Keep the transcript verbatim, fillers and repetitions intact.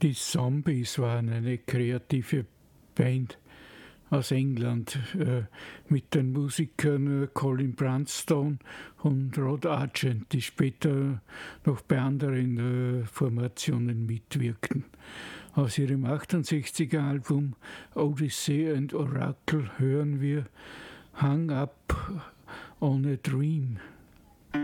Die Zombies waren eine kreative Band aus England äh, mit den Musikern äh, Colin Brunstone und Rod Argent, die später noch bei anderen äh, Formationen mitwirkten. Aus ihrem achtundsechziger Album Odyssey and Oracle hören wir Hung Up on a Dream.